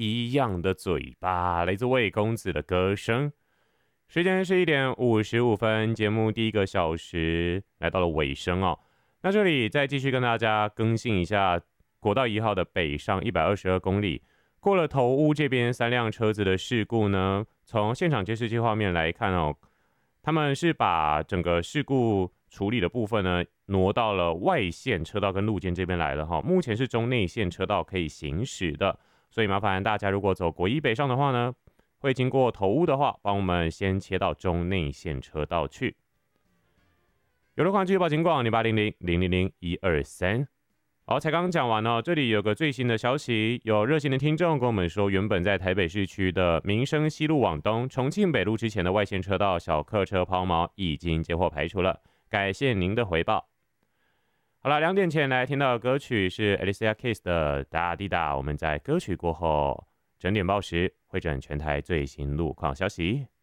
一样的嘴巴，来自魏公子的歌声。时间是1:55，节目第一个小时来到了尾声哦。那这里再继续跟大家更新一下国道1号的北上122公里，过了头屋这边3辆车子的事故呢，从现场监视器画面来看哦，他们是把整个事故处理的部分呢挪到了外线车道跟路肩这边来了哈，目前是中内线车道可以行驶的，所以麻烦大家如果走国一北上的话呢，会经过头屋的话，帮我们先切到中内线车道去。有路况继续报警广0800-000-123。好，才刚讲完哦，这里有个最新的消息，有热心的听众跟我们说，原本在台北市区的民生西路往东、重庆北路之前的外线车道小客车抛锚已经接获排除了，感谢您的回报。好了，2点前来听到的歌曲是 Alicia Keys 的《大滴答》，我们在歌曲过后整点报时会诊全台最新路况消息。